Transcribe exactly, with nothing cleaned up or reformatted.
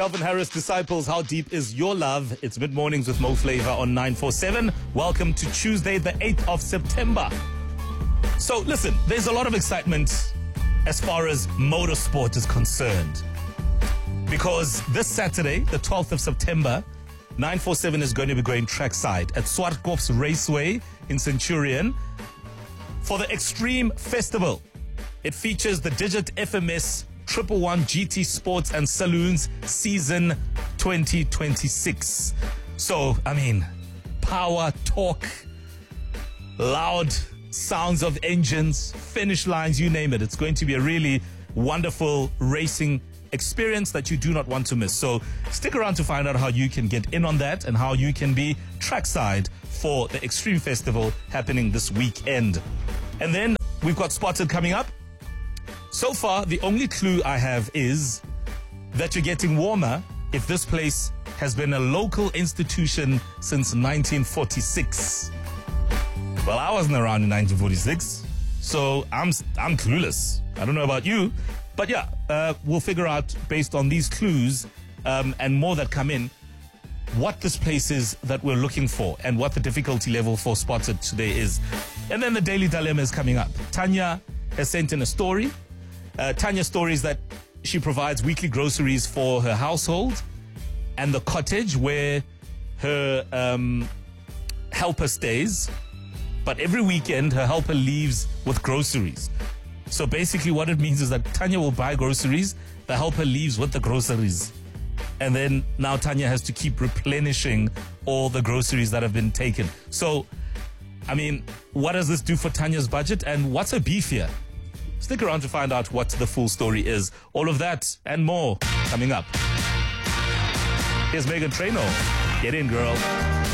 Calvin Harris disciples, how deep is your love? It's Mid Mornings with Mo Flavor on nine four seven. Welcome to Tuesday, the eighth of September. So listen, there's a lot of excitement as far as motorsport is concerned. Because this Saturday, the twelfth of September, nine four seven is going to be going trackside at Swartkoff's Raceway in Centurion for the Extreme Festival. It features the Digit F M S Triple One G T Sports and Saloons Season twenty twenty-six. So, I mean, power, torque, loud sounds of engines, finish lines, you name it. It's going to be a really wonderful racing experience that you do not want to miss. So stick around to find out how you can get in on that and how you can be trackside for the Extreme Festival happening this weekend. And then we've got Spotted coming up. So far, the only clue I have is that you're getting warmer if this place has been a local institution since nineteen forty-six. Well, I wasn't around in nineteen forty-six, so I'm I'm clueless. I don't know about you, but yeah, uh, we'll figure out based on these clues um, and more that come in what this place is that we're looking for and what the difficulty level for Spotted today is. And then the Daily Dilemma is coming up. Tanya has sent in a story. Uh, Tanya's story is that she provides weekly groceries for her household and the cottage where her um, helper stays. But every weekend, her helper leaves with groceries. So basically what it means is that Tanya will buy groceries, the helper leaves with the groceries. And then now Tanya has to keep replenishing all the groceries that have been taken. So, I mean, what does this do for Tanya's budget and what's her beef here? Stick around to find out what the full story is. All of that and more coming up. Here's Meghan Trainor. Get in, girl.